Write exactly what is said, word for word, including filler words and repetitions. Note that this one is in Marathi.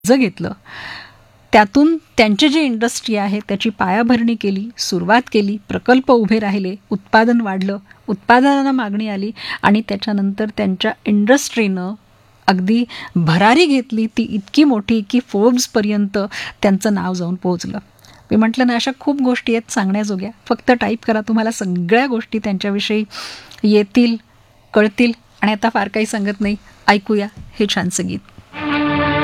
कर्ज घेतलं, त्यातून त्यांची जी इंडस्ट्री आहे त्याची पायाभरणी केली, सुरुवात केली, प्रकल्प उभे राहिले, उत्पादन वाढलं, उत्पादनाला मागणी आली आणि त्याच्यानंतर त्यांच्या इंडस्ट्रीनं अगदी भरारी घेतली, ती इतकी मोठी की फोर्ब्सपर्यंत त्यांचं नाव जाऊन पोहोचलं. मी म्हटलं ना, अशा खूप गोष्टी आहेत सांगण्याजोग्या. फक्त टाईप करा, तुम्हाला सगळ्या गोष्टी त्यांच्याविषयी येतील, कळतील. आणि आता फार काही सांगत नाही, ऐकूया हे छानसं गीत.